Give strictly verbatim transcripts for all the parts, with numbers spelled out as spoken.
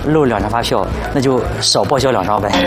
漏两张发票，那就少报销两张呗。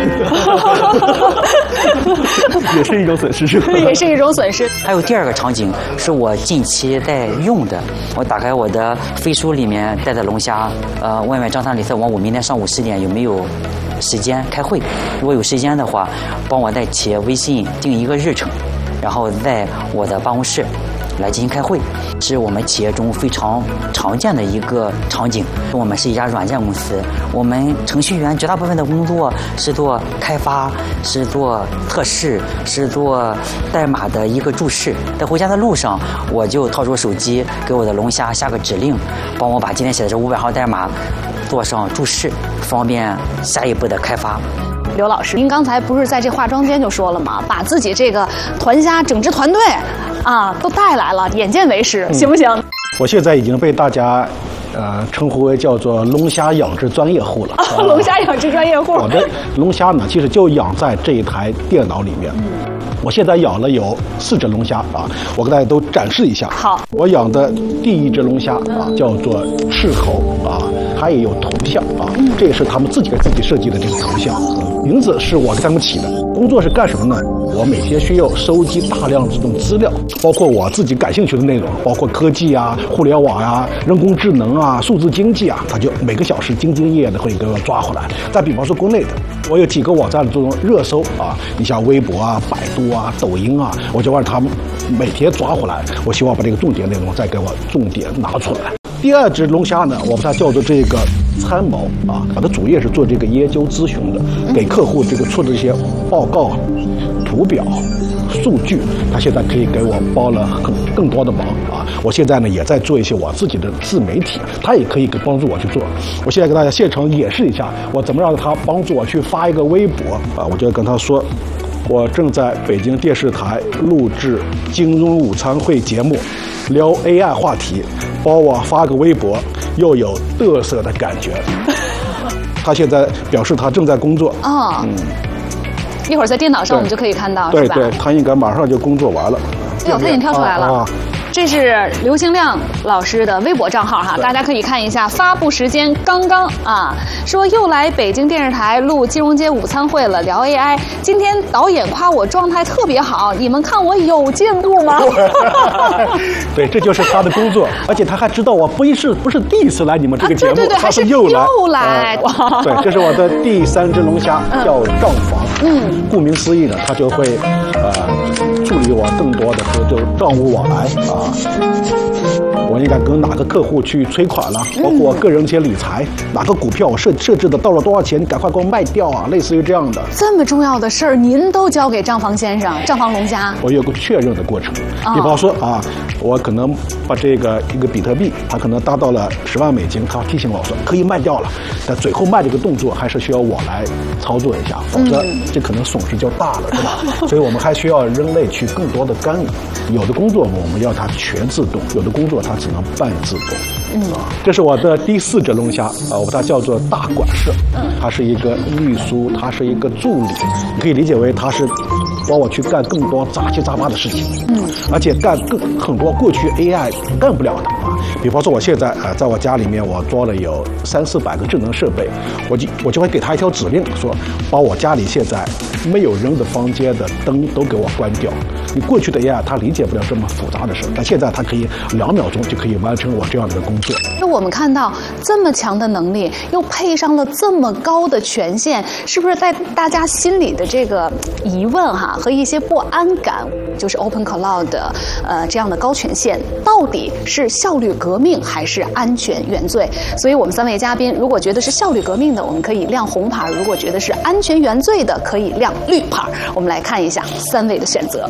也是一种损失，是吧？ 也是一种损失。 还有第二个场景是我近期在用的，我打开我的飞书里面带的龙虾，呃，外面张三李四问我明天上午十点有没有时间开会，如果有时间的话，帮我在企业微信定一个日程，然后在我的办公室来进行开会，是我们企业中非常常见的一个场景。我们是一家软件公司，我们程序员绝大部分的工作是做开发，是做测试，是做代码的一个注释。在回家的路上，我就掏出手机给我的龙虾下个指令，帮我把今天写的这五百号代码做上注释，方便下一步的开发。 刘老师，您刚才不是在这化妆间就说了吗？把自己这个团虾整支团队啊都带来了，眼见为实，行不行？嗯、 我现在已经被大家呃称呼为叫做龙虾养殖专业户了。 啊、龙虾养殖专业户。 我的龙虾呢，其实就养在这一台电脑里面。嗯、我现在养了有四只龙虾啊，我给大家都展示一下。 好， 我养的第一只龙虾啊，叫做赤猴啊，它也有头像啊，嗯、这也是他们自己给自己设计的这个头像。名字是我给他们起的。工作是干什么呢？我每天需要收集大量这种资料，包括我自己感兴趣的内容，包括科技啊、互联网啊、人工智能啊、数字经济啊，他就每个小时兢兢业业的会给我抓回来。再比方说国内的，我有几个网站的这种热搜啊，你像微博啊、百度啊、抖音啊，我就让他们每天抓回来。我希望把这个重点内容再给我重点拿出来。第二只龙虾呢，我把它叫做这个参谋啊，它的主业是做这个研究咨询的，给客户这个出的这些报告、图表、数据，它现在可以给我帮了更更多的忙啊。我现在呢也在做一些我自己的自媒体，它也可以给帮助我去做。我现在给大家现场演示一下，我怎么让它帮助我去发一个微博啊，我就跟他说。我正在北京电视台录制金融午餐会节目，聊 A I 话题，帮我发个微博，又有嘚瑟的感觉。他现在表示他正在工作。 哦，嗯，一会儿在电脑上我们就可以看到， 对对，他应该马上就工作完了。 哎呦，他已经跳出来了。啊啊这是刘兴亮老师的微博账号哈，大家可以看一下，发布时间刚刚啊，说又来北京电视台录金融街午餐会了，聊 A I。今天导演夸我状态特别好，你们看我有进步吗？ 对，这就是他的工作，而且他还知道我不是不是第一次来你们这个节目， 啊、对对对， 他是又来又来。 呃、对，这是我的第三只龙虾，叫账房。嗯，顾名思义呢，他就会呃处理我更多的就账务往来啊。我应该跟哪个客户去催款了，包括我个人一些理财，哪个股票我设设置的到了多少钱，你赶快给我卖掉啊，类似于这样的。 这么重要的事儿，您都交给账房先生、账房龙虾。 我有个确认的过程，比方说啊，我可能把这个一个比特币，它可能达到了十万美金，他提醒我说可以卖掉了，但最后卖这个动作还是需要我来操作一下，否则这可能损失就大了，是吧？所以我们还需要人类去更多的干预。有的工作我们要它全自动，有的工作它只能半自动。嗯啊，这是我的第四只龙虾啊，我把它叫做大管事。嗯，它是一个秘书，它是一个助理，你可以理解为它是帮我去干更多杂七杂八的事情。嗯，而且干更很多过去 A I 干不了的啊。比方说我现在啊，在我家里面我装了有三四百个智能设备，我就我就会给他一条指令，说把我家里现在没有人的房间的灯都给我关掉。你过去的 A I 它理解不了这么复杂的事，但现在它可以两秒钟就可以完成我这样的一个工作。 那我们看到这么强的能力，又配上了这么高的权限，是不是在大家心里的这个疑问哈和一些不安感，就是 Open Cloud 的呃这样的高权限，到底是效率革命还是安全原罪？所以我们三位嘉宾，如果觉得是效率革命的，我们可以亮红牌；如果觉得是安全原罪的，可以亮绿牌。我们来看一下三位的选择。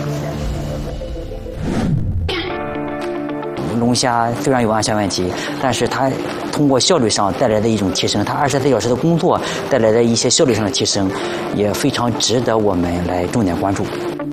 龙虾虽然有安全问题，但是它通过效率上带来的一种提升，它二十四小时的工作带来的一些效率上的提升，也非常值得我们来重点关注。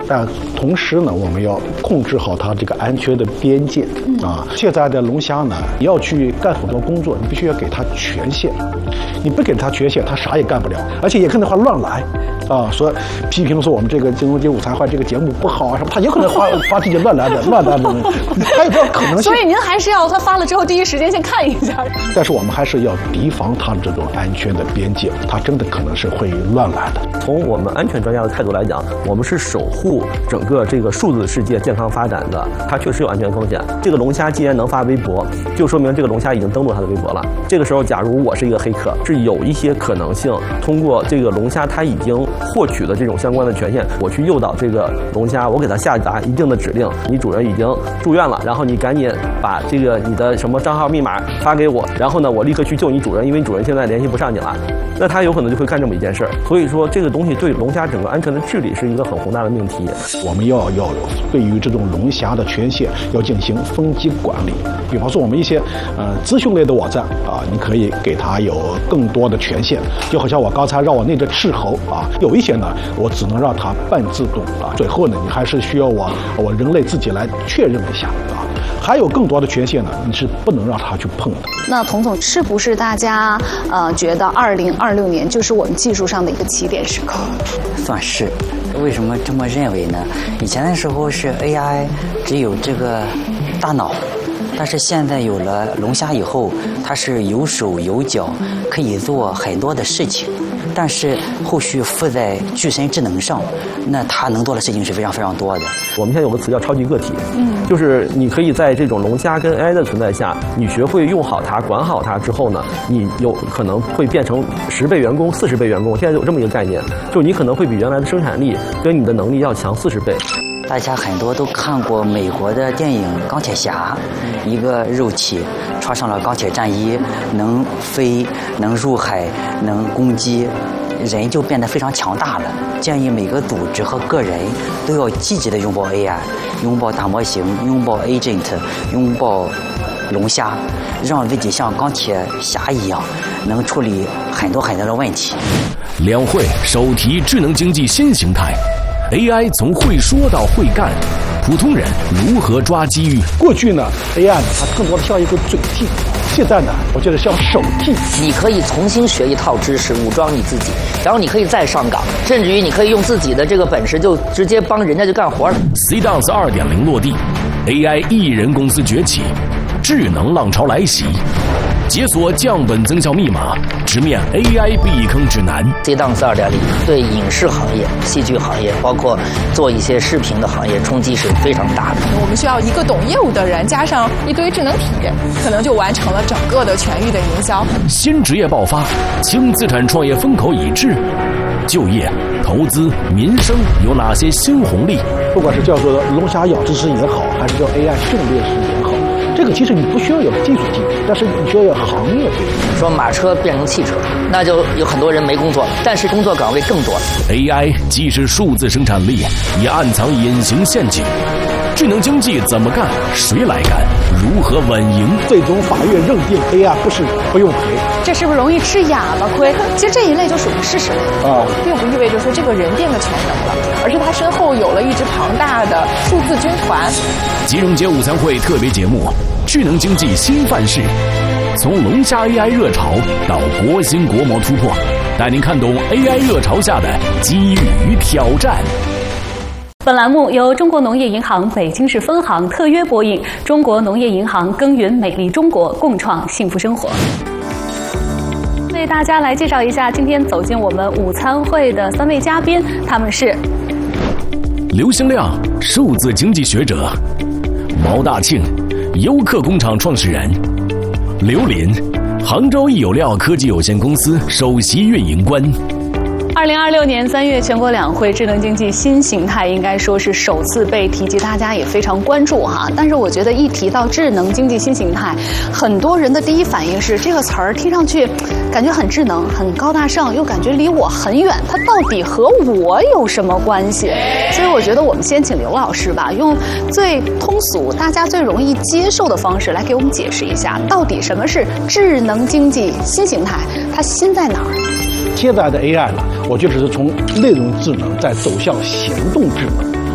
但同时呢，我们要控制好它这个安全的边界啊。现在的龙虾呢，你要去干很多工作，你必须要给它权限，你不给它权限，它啥也干不了，而且也可能会乱来。啊，说批评说我们这个金融街午餐会这个节目不好啊什么，他有可能发发这些乱来的乱来的，还有这可能性。 所以您还是要他发了之后第一时间先看一下。 但是我们还是要提防它这种安全的边界，它真的可能是会乱来的。 从我们安全专家的态度来讲，我们是守护整个这个数字世界健康发展的，它确实有安全风险。这个龙虾既然能发微博，就说明这个龙虾已经登录它的微博了。这个时候，假如我是一个黑客，是有一些可能性通过这个龙虾它已经获取的这种相关的权限，我去诱导这个龙虾，我给它下达一定的指令，你主人已经住院了，然后你赶紧把这个你的什么账号密码发给我，然后呢，我立刻去救你主人，因为你主人现在联系不上你了。那他有可能就会干这么一件事儿。所以说，这个东西对龙虾整个安全的治理是一个很宏大的命题。 我们要要对于这种龙虾的权限要进行分级管理。比方说，我们一些呃资讯类的网站啊，你可以给它有更多的权限，就好像我刚才让我那只斥候啊，有一些呢，我只能让它半自动啊，最后呢，你还是需要我我人类自己来确认一下啊。还有更多的权限呢，你是不能让它去碰的。 那童总，是不是大家呃觉得二零二六年就是我们技术上的一个起点时刻？ 算是。为什么这么认为呢？以前的时候是 A I 只有这个大脑，但是现在有了龙虾以后，它是有手有脚，可以做很多的事情。但是后续附在具身智能上，那它能做的事情是非常非常多的。 我们现在有个词叫超级个体，嗯，就是你可以在这种龙虾跟 A I 的存在下，你学会用好它、管好它之后呢，你有可能会变成十倍员工、四十倍员工。现在有这么一个概念，就是你可能会比原来的生产力跟你的能力要强四十倍。 大家很多都看过美国的电影《钢铁侠》，一个肉体穿上了钢铁战衣，能飞，能入海，能攻击，人就变得非常强大了。建议每个组织和个人都要积极的拥抱 A I， 拥抱大模型，拥抱 agent， 拥抱龙虾，让自己像钢铁侠一样，能处理很多很多的问题。 两会首提智能经济新形态。A I 从会说到会干，普通人如何抓机遇？ 过去呢 ，A I 呢，它更多的像一个嘴替，现在呢，我觉得像手替。 你可以重新学一套知识，武装你自己，然后你可以再上岗，甚至于你可以用自己的这个本事就直接帮人家就干活了。 C D A N S 二点零落地 ，A I 艺人公司崛起，智能浪潮来袭。解锁降本增效密码，直面 A I 避坑指南。 C D A N S 二点零对影视行业、戏剧行业，包括做一些视频的行业冲击是非常大的。 我们需要一个懂业务的人，加上一堆智能体，可能就完成了整个的全域的营销。 新职业爆发，轻资产创业风口已至。就业、投资、民生有哪些新红利？ 不管是叫做龙虾养殖师也好，还是叫 A I 训练师也好。这个其实你不需要有技术技能，但是你需要有行业技能。 说马车变成汽车，那就有很多人没工作，但是工作岗位更多了。 A I 既是数字生产力，也暗藏隐形陷阱。智能经济怎么干？谁来干？如何稳赢？ 最终法院认定 A I 不是不用赔， 这是不是容易吃哑巴亏？其实这一类就属于事实啊，并不意味着说这个人变得全能了，而是他身后有了一支庞大的数字军团。 金融街午餐会特别节目。智能经济新范式，从龙虾 A I 热潮到国新国模突破，带您看懂 A I 热潮下的机遇与挑战。 本栏目由中国农业银行北京市分行特约播映，中国农业银行耕耘美丽中国，共创幸福生活。为大家来介绍一下今天走进我们午餐会的三位嘉宾，他们是刘兴亮，数字经济学者；毛大庆，优客工厂创始人；刘林，杭州易有料科技有限公司首席运营官。 二零二六年三月全国两会智能经济新形态应该说是首次被提及，大家也非常关注哈。但是我觉得一提到智能经济新形态，很多人的第一反应是这个词儿听上去感觉很智能、很高大上，又感觉离我很远，它到底和我有什么关系？所以我觉得我们先请刘老师吧，用最通俗、大家最容易接受的方式来给我们解释一下，到底什么是智能经济新形态，它新在哪儿？ 现在的 A I 呢，我觉得是从内容智能在走向行动智能。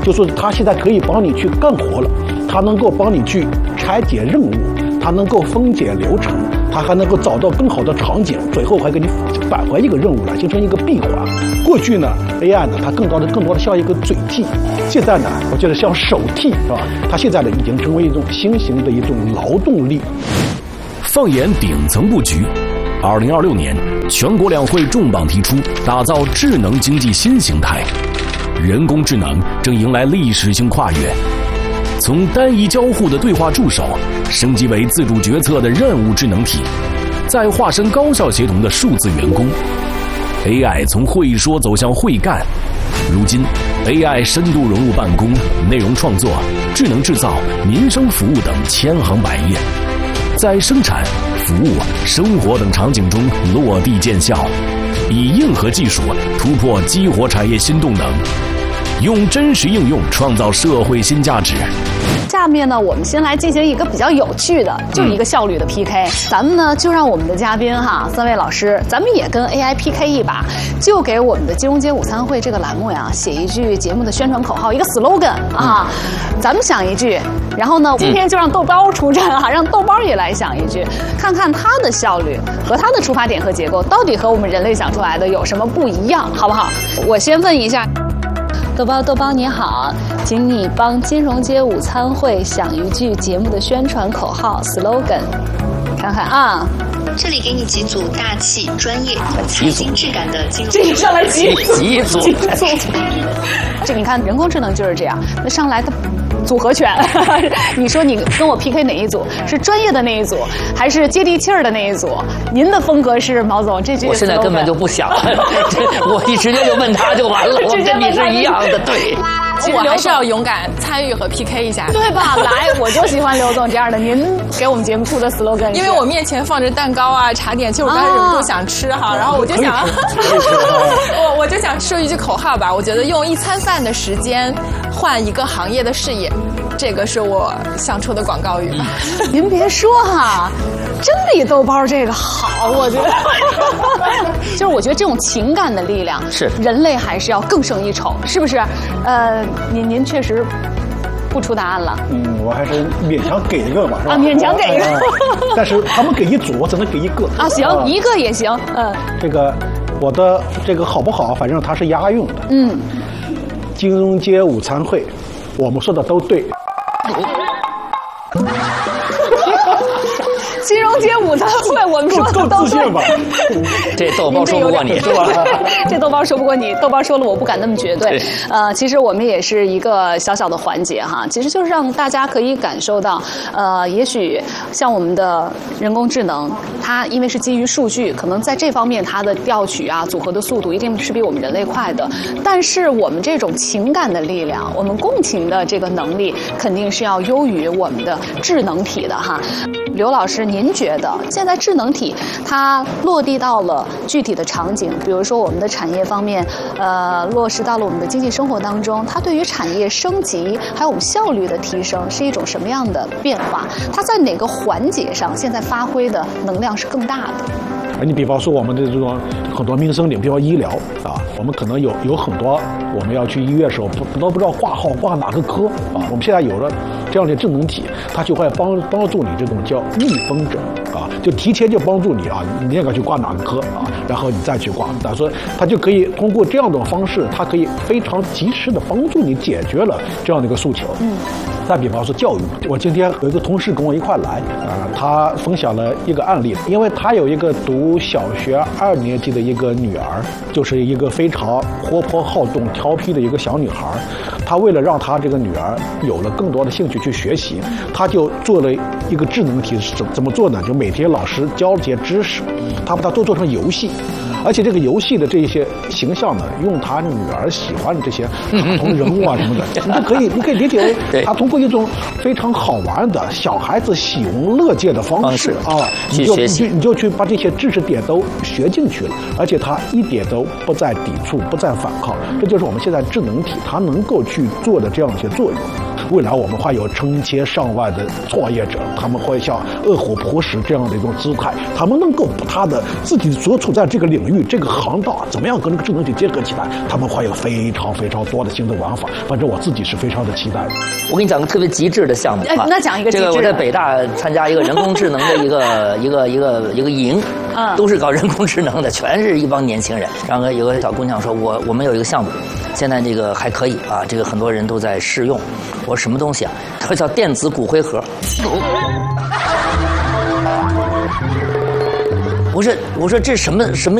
就说它现在可以帮你去干活了，它能够帮你去拆解任务，它能够分解流程，它还能够找到更好的场景，最后还给你返回一个任务来，形成一个闭环。过去呢 A I 呢，它更多的更多的像一个嘴替，现在呢，我觉得像手替，是吧？它现在呢，已经成为一种新型的一种劳动力。 放眼顶层布局，二零二六年，全国两会重磅提出打造智能经济新形态，人工智能正迎来历史性跨越，从单一交互的对话助手，升级为自主决策的任务智能体，再化身高效协同的数字员工。A I 从会说走向会干，如今 A I 深度融入办公、内容创作、智能制造、民生服务等千行百业，在生产、服务、生活等场景中落地见效，以硬核技术突破激活产业新动能，用真实应用创造社会新价值。 下面呢，我们先来进行一个比较有趣的，就是一个效率的 P K。咱们呢，就让我们的嘉宾哈，三位老师，咱们也跟 A I P K 一把，就给我们的金融街午餐会这个栏目呀，写一句节目的宣传口号，一个 slogan 啊。咱们想一句，然后呢，今天就让豆包出战啊，让豆包也来想一句，看看他的效率和他的出发点和结构到底和我们人类想出来的有什么不一样，好不好？我先问一下。豆包，豆包你好，请你帮金融街午餐会想一句节目的宣传口号 slogan， 看看啊。 这里给你几组大气、专业和财经质感的金融。 这个上来几几组？ 几组？这你看，人工智能就是这样，那上来它组合拳。你说你跟我 P K 哪一组？是专业的那一组，还是接地气儿的那一组？您的风格是毛总这句。 我现在根本就不想了，我一直接就问他就完了，我跟你是一样的，对。 其实我还是要勇敢参与和 P K 一下， 对吧？来，我就喜欢刘总这样的。您给我们节目出的 slogan， 因为我面前放着蛋糕啊、茶点，其实我刚才忍不住想吃哈，然后我就想，我我就想说一句口号吧。我觉得用一餐饭的时间换一个行业的事业，这个是我想出的广告语吧。 您别说哈，真比豆包这个好，我觉得。就是我觉得这种情感的力量， 是人类还是要更胜一筹，是不是？呃，您您确实不出答案了。 嗯，我还是勉强给一个吧，是吧？ 啊，勉强给一个。 啊、但是他们给一组，我只能给一个。 啊，行，啊、一个也行。嗯。 这个我的这个好不好？反正它是押韵的。 嗯。 金融街午餐会，我们说的都对。 金融街午餐会，我们说的都对。 这豆包说不过你， 是吧？这豆包说不过你，豆包说了我不敢那么绝对。呃，其实我们也是一个小小的环节哈，其实就是让大家可以感受到，呃，也许像我们的人工智能，它因为是基于数据，可能在这方面它的调取啊、组合的速度一定是比我们人类快的。但是我们这种情感的力量，我们共情的这个能力，肯定是要优于我们的智能体的哈。刘老师，您觉得现在智能体它落地到了具体的场景，比如说我们的产业方面，呃，落实到了我们的经济生活当中，它对于产业升级还有我们效率的提升是一种什么样的变化？它在哪个环节上现在发挥的能量是更大的？ 你比方说我们的这种很多民生领，比如医疗啊，我们可能有有很多我们要去医院的时候不不都不知道挂号挂哪个科啊，我们现在有了这样的智能体，它就会帮帮助你这种叫逆风诊啊，就提前就帮助你啊，你应该去挂哪个科啊，然后你再去挂，所以它就可以通过这样的方式，它可以非常及时的帮助你解决了这样的一个诉求。嗯。再比方说教育，我今天有一个同事跟我一块来啊，他分享了一个案例，因为他有一个读小学二年级的一个女儿，就是一个非常活泼好动、调皮的一个小女孩。他为了让他这个女儿有了更多的兴趣去学习，他就做了一个智能题，怎怎么做呢？就每天老师教这些知识，他把它都做成游戏。而且这个游戏的这些形象呢，用他女儿喜欢的这些卡通人物啊什么的，你就可以，你可以理解为他通过一种非常好玩的小孩子喜闻乐见的方式啊，你就你就你就去把这些知识点都学进去了，而且他一点都不再抵触，不再反抗，这就是我们现在智能体它能够去做的这样一些作用。未来我们会有成千上万的创业者，他们会像饿虎扑食这样的一种姿态，他们能够把他的自己所处在这个领域域这个航道怎么样跟这个智能体结合起来，他们会有非常非常多的新的玩法。反正我自己是非常的期待的。 我给你讲个特别极致的项目哎啊， 那讲一个极致的这个我在北大参加一个人工智能的一个一个一个一个营， 嗯都是搞人工智能的，全是一帮年轻人。然后有个小姑娘说，我我们有一个项目，现在这个还可以啊，这个很多人都在试用。我说什么东西啊？她说叫电子骨灰盒。我说我说这什么什么